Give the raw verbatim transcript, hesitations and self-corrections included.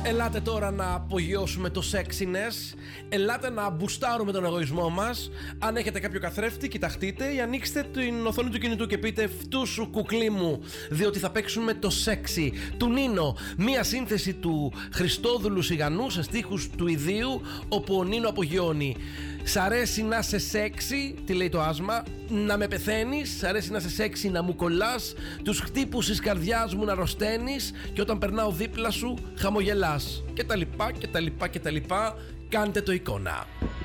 Ελάτε τώρα να απογειώσουμε το sexiness. Ελάτε να μπουστάρουμε τον εγωισμό μας. Αν έχετε κάποιο καθρέφτη, κοιταχτείτε ή ανοίξτε την οθόνη του κινητού και πείτε φτού σου κουκλί μου, διότι θα παίξουμε το sexy του Νίνο. Μία σύνθεση του Χριστόδουλου Σιγανού σε στίχους του Ιδίου, όπου ο Νίνο απογειώνει. Σ' αρέσει να σε sexy, τι λέει το άσμα, να με πεθαίνεις. Σ' αρέσει να σε sexy, να μου κολλάς, τους χτύπους της καρδιάς μου να ρωσταίνεις, και όταν περνάω δίπλα σου χαμογελάς. Και τα λοιπά και τα λοιπά και τα λοιπά. Κάντε το εικόνα.